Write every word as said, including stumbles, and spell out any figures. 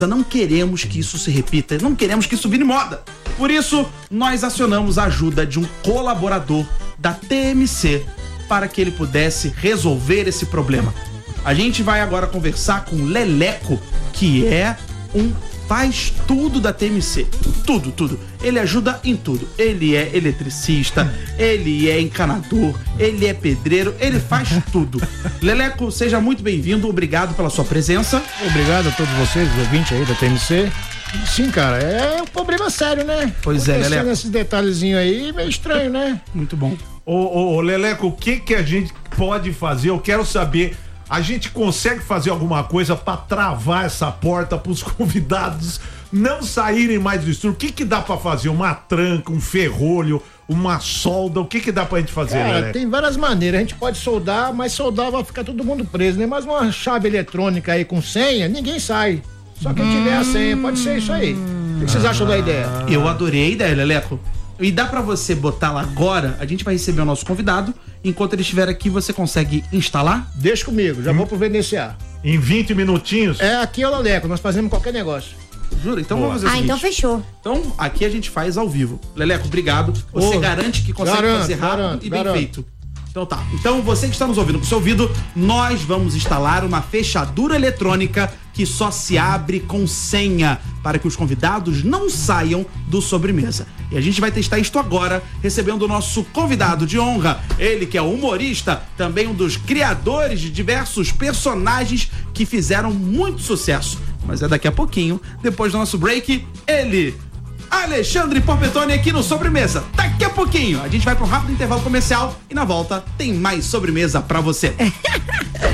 Não queremos que isso se repita, não queremos que isso vire moda. Por isso, nós acionamos a ajuda de um colaborador da T M C para que ele pudesse resolver esse problema. A gente vai agora conversar com o Leleco, que é um faz tudo da T M C. Tudo, tudo. Ele ajuda em tudo. Ele é eletricista, ele é encanador, ele é pedreiro, ele faz tudo. Leleco, seja muito bem-vindo, obrigado pela sua presença. Obrigado a todos vocês, os ouvintes aí da T M C. Sim, cara, é um problema sério, né? Pois é, Leleco. Esses detalhezinhos aí, meio estranho, né? Muito bom. Ô, ô, ô, Leleco, o que que a gente pode fazer? Eu quero saber, a gente consegue fazer alguma coisa pra travar essa porta pros convidados não saírem mais do estúdio? O que que dá pra fazer? Uma tranca, um ferrolho, uma solda, o que que dá pra gente fazer, Cara, Leleco? tem várias maneiras, a gente pode soldar, mas soldar vai ficar todo mundo preso, né? Mas uma chave eletrônica aí com senha, ninguém sai. Só quem tiver a senha, pode ser isso aí. O que vocês acham da ideia? Eu adorei a ideia, Leleco. E dá pra você botar lá agora, a gente vai receber o nosso convidado, enquanto ele estiver aqui, você consegue instalar? Deixa comigo, já hum. vou providenciar. Em vinte minutinhos? É, aqui é o Leleco, nós fazemos qualquer negócio. Jura? Então Boa. vamos fazer o seguinte. Ah, então fechou. Então, aqui a gente faz ao vivo. Leleco, obrigado. Você Ô, garante que consegue garanto, fazer rápido garanto, e bem garanto. feito. Então tá. Então você que está nos ouvindo com o seu ouvido, nós vamos instalar uma fechadura eletrônica que só se abre com senha para que os convidados não saiam do sobremesa. E a gente vai testar isto agora, recebendo o nosso convidado de honra, ele que é humorista, também um dos criadores de diversos personagens que fizeram muito sucesso. Mas é daqui a pouquinho, depois do nosso break, ele... Alexandre Porpetone aqui no Sobremesa. Daqui a pouquinho a gente vai para um rápido intervalo comercial e na volta tem mais sobremesa pra você.